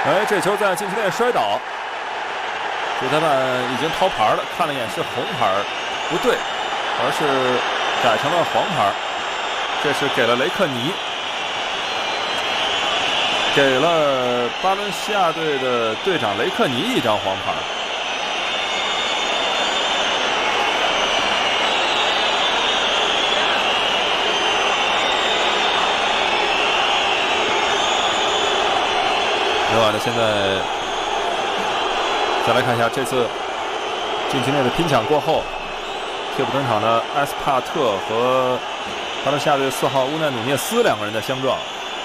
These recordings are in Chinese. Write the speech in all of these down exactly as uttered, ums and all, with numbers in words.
哎，这球在禁区内摔倒，主裁判已经掏牌了，看了一眼是红牌，不对，而是改成了黄牌。这是给了雷克尼，给了巴伦西亚队的队长雷克尼一张黄牌。另外呢，现在再来看一下这次禁区内的拼抢过后，替补登场的埃斯帕特和巴伦西亚队四号乌奈努涅斯两个人在相撞，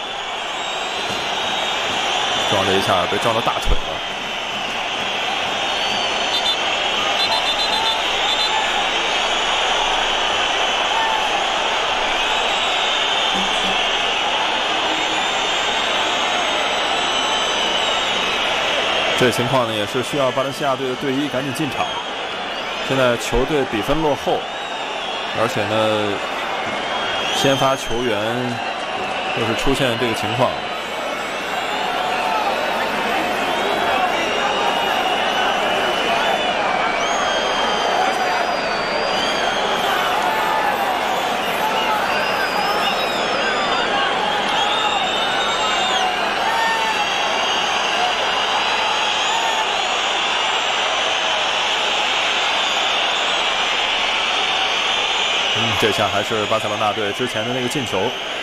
撞这一下被撞到大腿了。这情况呢，也是需要巴伦西亚队的队医赶紧进场。现在球队比分落后，而且呢，先发球员又是出现这个情况。这下还是巴塞罗那队之前的那个进球，